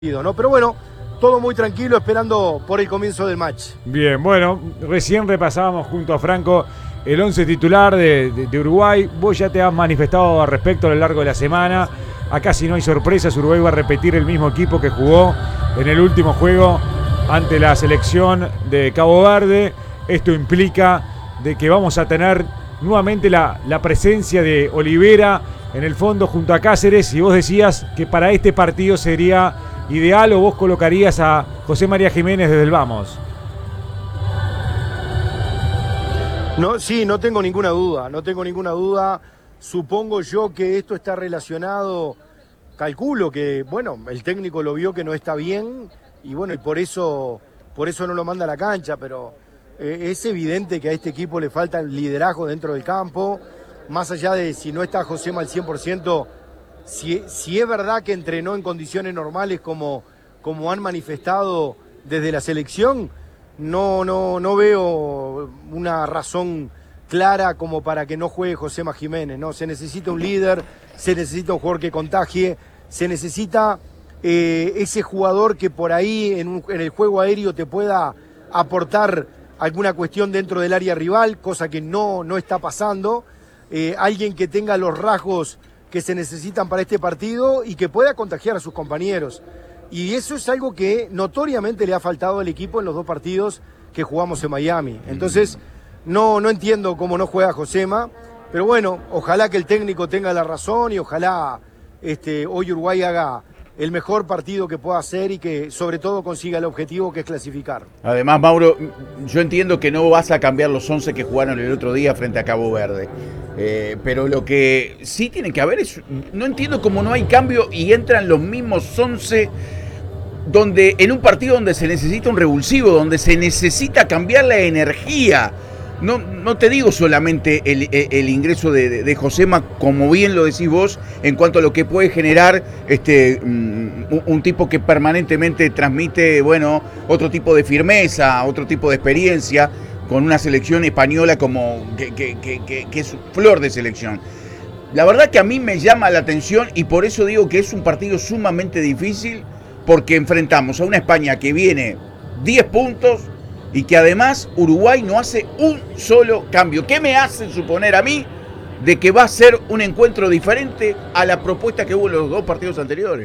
¿no? Pero bueno, todo muy tranquilo, esperando por el comienzo del match. Bien, bueno, recién repasábamos junto a Franco el 11 titular de Uruguay. Vos ya te has manifestado al respecto a lo largo de la semana. Acá si no hay sorpresas, Uruguay va a repetir el mismo equipo que jugó en el último juego ante la selección de Cabo Verde. Esto implica de que vamos a tener nuevamente la presencia de Olivera en el fondo junto a Cáceres. Y vos decías que para este partido sería ideal, o vos colocarías a José María Jiménez desde el vamos. No, sí, no tengo ninguna duda. Supongo yo que esto está relacionado, calculo que, bueno, el técnico lo vio que no está bien y bueno, y por eso no lo manda a la cancha, pero es evidente que a este equipo le falta el liderazgo dentro del campo, más allá de si no está Josema al 100%, si es verdad que entrenó en condiciones normales como han manifestado desde la selección, no veo una razón clara como para que no juegue Josema Jiménez, ¿no? Se necesita un líder, se necesita un jugador que contagie, se necesita ese jugador que por ahí en el juego aéreo te pueda aportar alguna cuestión dentro del área rival, cosa que no está pasando, alguien que tenga los rasgos que se necesitan para este partido y que pueda contagiar a sus compañeros. Y eso es algo que notoriamente le ha faltado al equipo en los dos partidos que jugamos en Miami. Entonces, no entiendo cómo no juega Josema, pero bueno, ojalá que el técnico tenga la razón y ojalá hoy Uruguay haga el mejor partido que pueda hacer y que sobre todo consiga el objetivo que es clasificar. Además, Mauro, yo entiendo que no vas a cambiar los 11 que jugaron el otro día frente a Cabo Verde. Pero lo que sí tiene que haber es, no entiendo cómo no hay cambio y entran los mismos 11 donde, en un partido donde se necesita un revulsivo, donde se necesita cambiar la energía. No te digo solamente el ingreso de Josema, como bien lo decís vos, en cuanto a lo que puede generar un tipo que permanentemente transmite, bueno, otro tipo de firmeza, otro tipo de experiencia, con una selección española como que es flor de selección. La verdad que a mí me llama la atención y por eso digo que es un partido sumamente difícil, porque enfrentamos a una España que viene 10 puntos y que además Uruguay no hace un solo cambio. ¿Qué me hace suponer a mí de que va a ser un encuentro diferente a la propuesta que hubo en los dos partidos anteriores?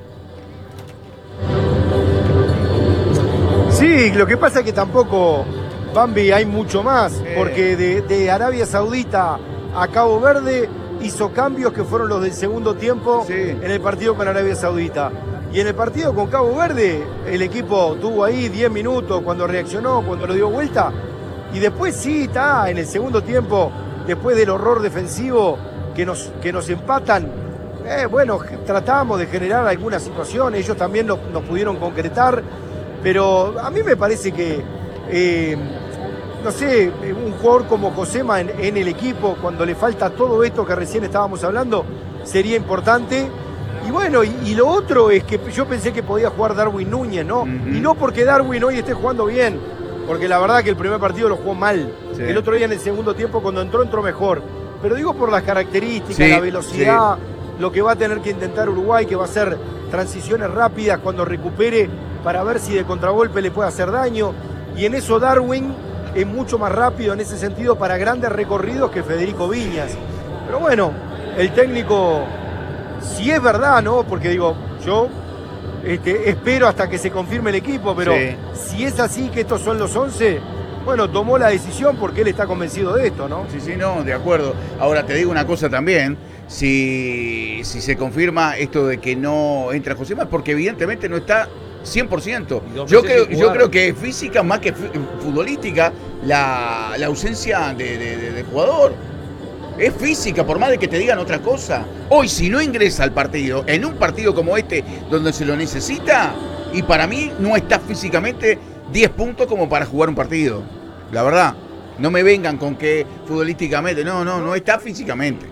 Sí, lo que pasa es que tampoco, Bambi, hay mucho más, porque de Arabia Saudita a Cabo Verde hizo cambios que fueron los del segundo tiempo en el partido con Arabia Saudita. Y en el partido con Cabo Verde, el equipo tuvo ahí 10 minutos cuando reaccionó, cuando lo dio vuelta. Y después sí, está en el segundo tiempo, después del horror defensivo que nos empatan. Bueno, tratamos de generar alguna situación, ellos también nos pudieron concretar. Pero a mí me parece que, no sé, un jugador como Josema en el equipo, cuando le falta todo esto que recién estábamos hablando, sería importante. Y bueno, y lo otro es que yo pensé que podía jugar Darwin Núñez, ¿no? Y no porque Darwin hoy esté jugando bien, porque la verdad que el primer partido lo jugó mal. Sí. El otro día en el segundo tiempo, cuando entró mejor. Pero digo por las características, la velocidad, lo que va a tener que intentar Uruguay, que va a ser transiciones rápidas cuando recupere para ver si de contragolpe le puede hacer daño. Y en eso Darwin es mucho más rápido en ese sentido para grandes recorridos que Federico Viñas. Pero bueno, el técnico, si es verdad, ¿no? Porque digo, yo espero hasta que se confirme el equipo, pero si es así que estos son los 11, bueno, tomó la decisión porque él está convencido de esto, ¿no? Sí, no, de acuerdo. Ahora te digo una cosa también, si se confirma esto de que no entra Josema, porque evidentemente no está 100%. Yo creo que es física más que futbolística la ausencia de jugador. Es física, por más de que te digan otra cosa. Hoy, si no ingresa al partido, en un partido como este, donde se lo necesita, y para mí no está físicamente 10 puntos como para jugar un partido. La verdad, no me vengan con que futbolísticamente, no está físicamente.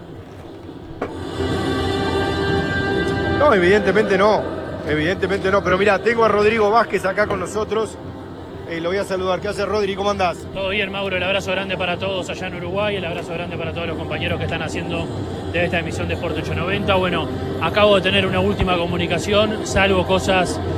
No, evidentemente no, pero mira, tengo a Rodrigo Vázquez acá con nosotros. Lo voy a saludar. ¿Qué hace, Rodri? ¿Cómo andás? Todo bien, Mauro. El abrazo grande para todos allá en Uruguay, el abrazo grande para todos los compañeros que están haciendo de esta emisión de Sport 890. Bueno, acabo de tener una última comunicación, salvo cosas